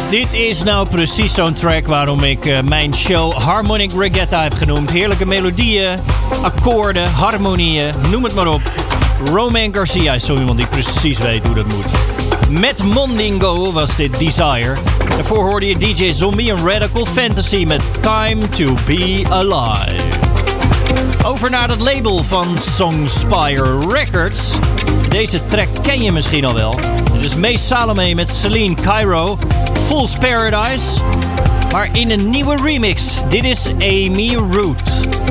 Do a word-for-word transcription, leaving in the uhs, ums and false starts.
Dit is nou precies zo'n track waarom ik uh, mijn show Harmonic Regatta heb genoemd. Heerlijke melodieën, akkoorden, harmonieën, noem het maar op. Romain Garcia is zo iemand die precies weet hoe dat moet. Met Mondingo was dit Desire. Daarvoor hoorde je D J Zombie en Radical Fantasy met Time to Be Alive. Over naar het label van Songspire Records. Deze track ken je misschien al wel. Dit is May Salome met Celine Cairo, Fool's Paradise. Maar in een nieuwe remix. Dit is Amy Root.